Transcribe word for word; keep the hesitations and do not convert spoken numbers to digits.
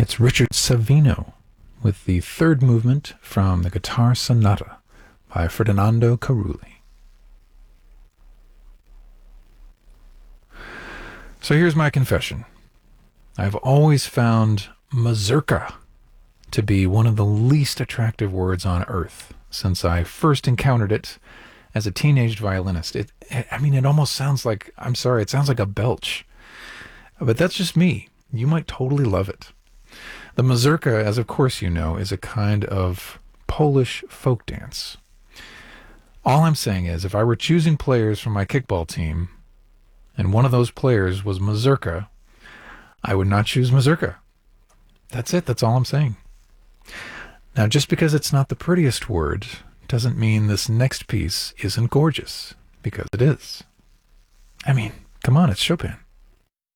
It's Richard Savino with the third movement from the Guitar Sonata by Ferdinando Carulli. So here's my confession. I've always found mazurka to be one of the least attractive words on earth since I first encountered it as a teenage violinist. It, I mean, it almost sounds like, I'm sorry, it sounds like a belch. But that's just me. You might totally love it. The mazurka, as of course you know, is a kind of Polish folk dance. All I'm saying is, if I were choosing players for my kickball team, and one of those players was mazurka, I would not choose mazurka. That's it. That's all I'm saying. Now, just because it's not the prettiest word doesn't mean this next piece isn't gorgeous, because it is. I mean, come on, it's Chopin.